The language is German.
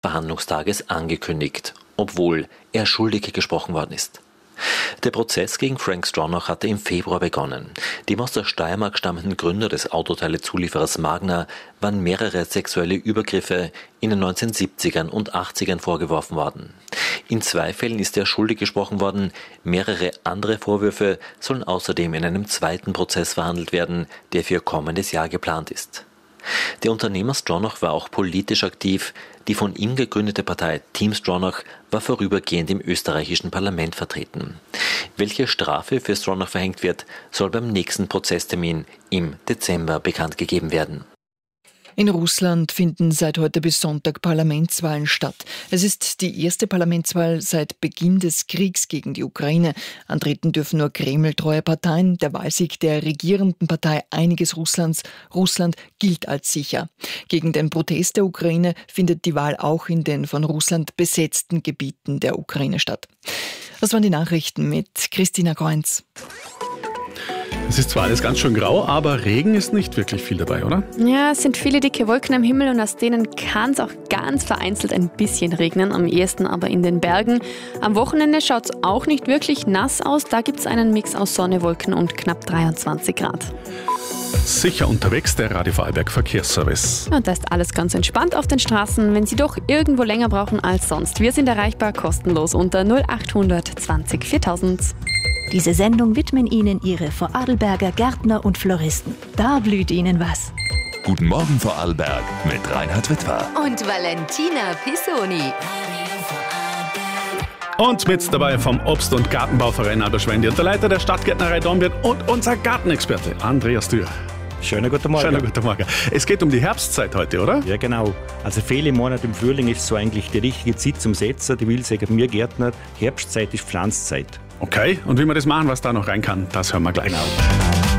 Verhandlungstages angekündigt, obwohl er schuldig gesprochen worden ist. Der Prozess gegen Frank Stronach hatte im Februar begonnen. Dem aus der Steiermark stammenden Gründer des Autoteilezulieferers Magna waren mehrere sexuelle Übergriffe in den 1970ern und 80ern vorgeworfen worden. In 2 Fällen ist er schuldig gesprochen worden. Mehrere andere Vorwürfe sollen außerdem in einem zweiten Prozess verhandelt werden, der für kommendes Jahr geplant ist. Der Unternehmer Stronach war auch politisch aktiv. Die von ihm gegründete Partei Team Stronach war vorübergehend im österreichischen Parlament vertreten. Welche Strafe für Stronach verhängt wird, soll beim nächsten Prozesstermin im Dezember bekannt gegeben werden. In Russland finden seit heute bis Sonntag Parlamentswahlen statt. Es ist die erste Parlamentswahl seit Beginn des Kriegs gegen die Ukraine. Antreten dürfen nur Kreml-treue Parteien. Der Wahlsieg der regierenden Partei Einiges Russlands, Russland, gilt als sicher. Gegen den Protest der Ukraine findet die Wahl auch in den von Russland besetzten Gebieten der Ukraine statt. Das waren die Nachrichten mit Christina Kreunz. Es ist zwar alles ganz schön grau, aber Regen ist nicht wirklich viel dabei, oder? Ja, es sind viele dicke Wolken am Himmel und aus denen kann es auch ganz vereinzelt ein bisschen regnen, am ehesten aber in den Bergen. Am Wochenende schaut es auch nicht wirklich nass aus, da gibt es einen Mix aus Sonne, Wolken und knapp 23 Grad. Sicher unterwegs, der Radio Vorarlberg Verkehrsservice. Und da ist alles ganz entspannt auf den Straßen, wenn Sie doch irgendwo länger brauchen als sonst. Wir sind erreichbar kostenlos unter 0800 20 4000. Diese Sendung widmen Ihnen Ihre Vorarlberger Gärtner und Floristen. Da blüht Ihnen was. Guten Morgen Vorarlberg mit Reinhard Wittwer. Und Valentina Pisoni. Und mit dabei vom Obst- und Gartenbauverein Alberschwendi und der Leiter der Stadtgärtnerei Dornbirn und unser Gartenexperte Andreas Dürr. Schönen guten Morgen. Schönen guten Morgen. Es geht um die Herbstzeit heute, oder? Ja, genau. Also viele Monate im Frühling ist so eigentlich die richtige Zeit zum Setzen. Die will sagen, mir Gärtner, Herbstzeit ist Pflanzzeit. Okay, und wie wir das machen, was da noch rein kann, das hören wir gleich. Genau.